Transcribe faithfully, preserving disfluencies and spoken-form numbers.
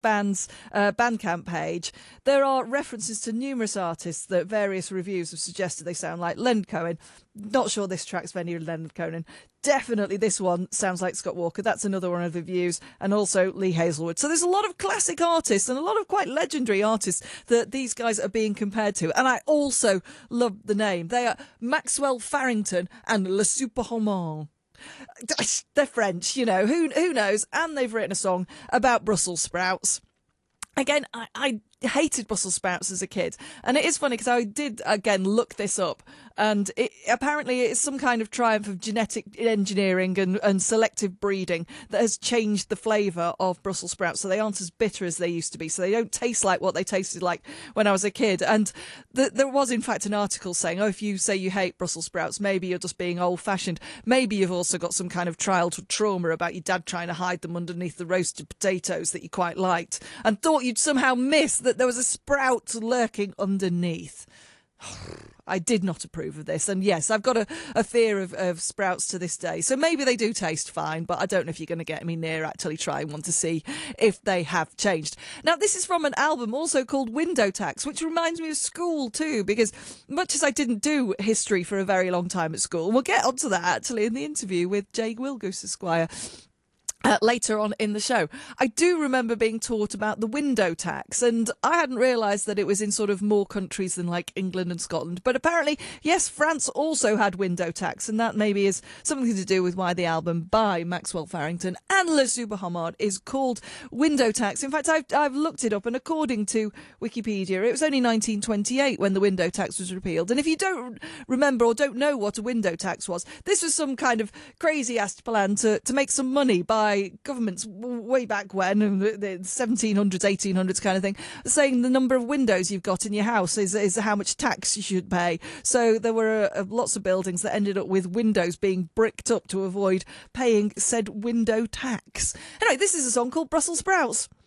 band's uh, Bandcamp page, there are references to numerous artists that various reviews have suggested they sound like. Leonard Cohen. Not sure this track's of any Leonard Cohen. Definitely this one sounds like Scott Walker. That's another one of the views. And also Lee Hazelwood. So there's a lot of classic artists and a lot of quite legendary artists that these guys are being compared to. And I also love the name. They are Maxwell Farrington and Le Superroman. They're French, you know, who who knows? And they've written a song about Brussels sprouts. Again, I, I hated Brussels sprouts as a kid. And it is funny because I did, again, look this up. And it, apparently it's some kind of triumph of genetic engineering and, and selective breeding that has changed the flavour of Brussels sprouts. So they aren't as bitter as they used to be. So they don't taste like what they tasted like when I was a kid. And th- there was, in fact, an article saying, oh, if you say you hate Brussels sprouts, maybe you're just being old-fashioned. Maybe you've also got some kind of childhood trauma about your dad trying to hide them underneath the roasted potatoes that you quite liked and thought you'd somehow miss that there was a sprout lurking underneath. I did not approve of this. And yes, I've got a, a fear of, of sprouts to this day. So maybe they do taste fine, but I don't know if you're going to get me near actually trying one to see if they have changed. Now, this is from an album also called Window Tax, which reminds me of school too, because much as I didn't do history for a very long time at school, we'll get onto that actually in the interview with Jay Wilgoose Esquire. Uh, later on in the show. I do remember being taught about the window tax, and I hadn't realised that it was in sort of more countries than like England and Scotland. But apparently, yes, France also had window tax, and that maybe is something to do with why the album by Maxwell Farrington and Le Superhamard is called Window Tax. In fact, I've, I've looked it up, and according to Wikipedia, it was only nineteen twenty-eight when the window tax was repealed. And if you don't remember or don't know what a window tax was, this was some kind of crazy-ass plan to, to make some money by governments way back when, the seventeen hundreds, eighteen hundreds kind of thing, saying the number of windows you've got in your house is, is how much tax you should pay. So there were uh, lots of buildings that ended up with windows being bricked up to avoid paying said window tax. Anyway, this is a song called Brussels Sprouts.